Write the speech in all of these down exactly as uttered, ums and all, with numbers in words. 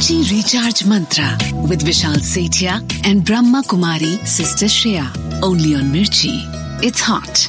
Mirchi Recharge Mantra with Vishal Sethia and Brahma Kumari Sister Shreya. Only on Mirchi. It's hot.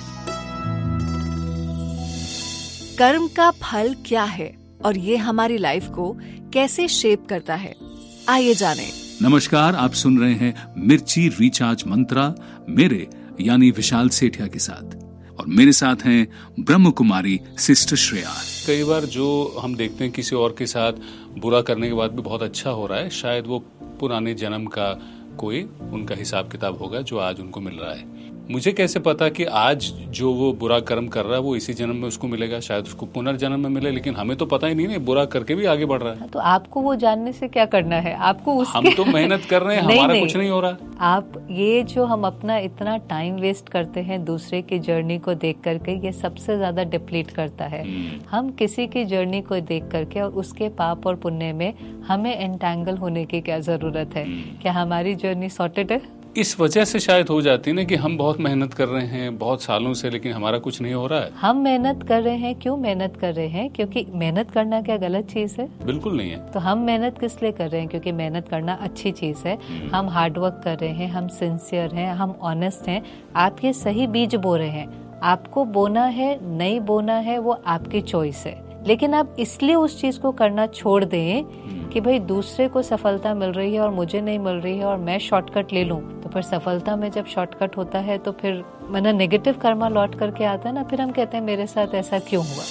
कर्म का फल क्या है और ये हमारी लाइफ को कैसे शेप करता है, आइए जानें। नमस्कार, आप सुन रहे हैं मिर्ची रिचार्ज मंत्रा मेरे यानी विशाल सेठिया के साथ, और मेरे साथ हैं ब्रह्म कुमारी सिस्टर श्रेया। कई बार जो हम देखते हैं किसी और के साथ बुरा करने के बाद भी बहुत अच्छा हो रहा है, शायद वो पुराने जन्म का कोई उनका हिसाब किताब होगा जो आज उनको मिल रहा है। मुझे कैसे पता कि आज जो वो बुरा कर्म कर रहा है वो इसी जन्म में उसको मिलेगा? शायद उसको पुनर्जन्म में मिले, लेकिन हमें तो पता ही नहीं है, बुरा करके भी आगे बढ़ रहा है। तो आपको वो जानने से क्या करना है? आपको उसके... हम तो मेहनत कर रहे हैं, नहीं, हमारा नहीं। कुछ नहीं हो रहा। आप ये जो हम अपना इतना टाइम वेस्ट करते हैं दूसरे की जर्नी को देख करके, ये सबसे ज्यादा डिप्लीट करता है। हम किसी की जर्नी को देख करके और उसके पाप और पुण्य में हमें एंटैंगल होने की क्या जरूरत है? क्या हमारी जर्नी सॉर्टेड है? इस वजह से शायद हो जाती है ना कि हम बहुत मेहनत कर रहे हैं बहुत सालों से, लेकिन हमारा कुछ नहीं हो रहा है। हम मेहनत कर रहे हैं, क्यों मेहनत कर रहे हैं? क्योंकि मेहनत करना क्या गलत चीज है? बिल्कुल नहीं है। तो हम मेहनत किस लिए कर रहे हैं? क्योंकि मेहनत करना अच्छी चीज है। हम हार्ड वर्क कर रहे हैं, हम सिंसियर हैं, हम ऑनेस्ट हैं। आप ये सही बीज बो रहे हैं। आपको बोना है नहीं बोना है वो आपकी चॉइस है, लेकिन आप इसलिए उस चीज को करना छोड़ दें कि भाई दूसरे को सफलता मिल रही है और मुझे नहीं मिल रही है और मैं शॉर्टकट ले लूं। तो फिर सफलता में जब शॉर्टकट होता है तो फिर मैंने नेगेटिव कर्मा लौट करके आता है ना, फिर हम कहते हैं मेरे साथ ऐसा क्यों हुआ।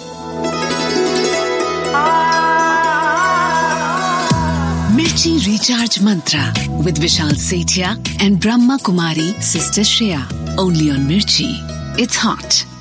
Mirchi Recharge Mantra with Vishal Sethia and Brahma Kumari Sister Shreya. Only on Mirchi. It's hot.